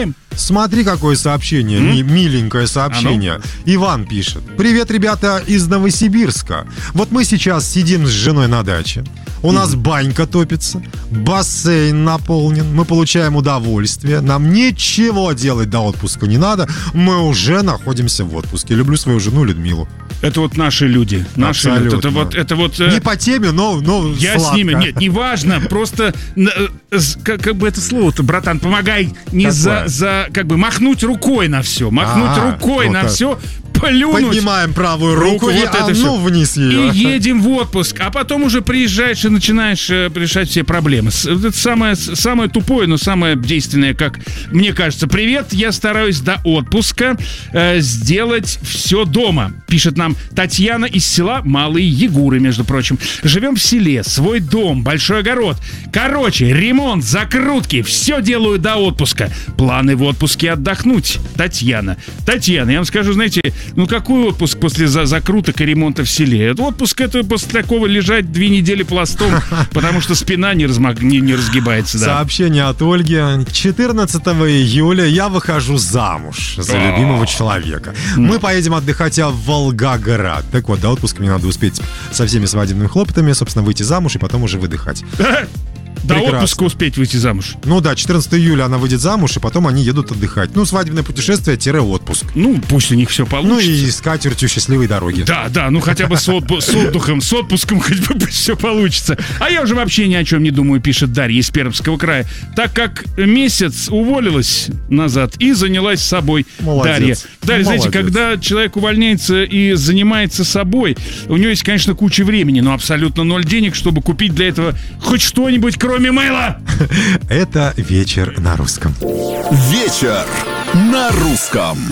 отдыхаем. Смотри, какое сообщение, миленькое сообщение. Иван пишет: привет, ребята из Новосибирска. Вот мы сейчас сидим с женой на даче. У нас банька топится, бассейн наполнен, мы получаем удовольствие, нам ничего делать до отпуска не надо, мы уже находимся в отпуске. Люблю свою жену Людмилу. Это вот наши люди. Наши люди. Это вот. Не по теме, но я сладко. с ними. Нет, не важно. Просто как бы это слово-то, братан, помогай не как бы махнуть рукой на все. Махнуть рукой на все. Плюнуть. Поднимаем правую руку и вот это все. Вниз ее. И едем в отпуск. А потом уже приезжаешь и начинаешь решать все проблемы. Это самое тупое, но самое действенное, как мне кажется. Привет, я стараюсь до отпуска сделать все дома. Пишет нам Татьяна из села Малые Ягуры, между прочим. Живем в селе, свой дом, большой огород. Короче, ремонт, закрутки, все делаю до отпуска. Планы в отпуске отдохнуть. Татьяна, я вам скажу, знаете, ну какой отпуск после закруток и ремонта в селе? Отпуск — это после такого лежать 2 недели пластом, потому что спина не разгибается. Да. Сообщение от Ольги. 14 июля я выхожу замуж за любимого человека. Мы поедем отдыхать в Волгоград. Так вот, до отпуска мне надо успеть со всеми свадебными хлопотами, собственно, выйти замуж и потом уже выдыхать. До отпуска успеть выйти замуж. Ну да, 14 июля она выйдет замуж, и потом они едут отдыхать. Ну, свадебное путешествие-отпуск. Ну, пусть у них все получится. Ну и с катертью счастливой дороги. Да, ну хотя бы с отдыхом, с отпуском хоть бы пусть все получится. А я уже вообще ни о чем не думаю, пишет Дарья из Пермского края. Так как месяц уволилась назад и занялась собой. Молодец. Дарья, знаете, когда человек увольняется и занимается собой, у него есть, конечно, куча времени, но абсолютно 0 денег, чтобы купить для этого хоть что-нибудь, кроме мыла. Это «Вечер на русском». Вечер на русском.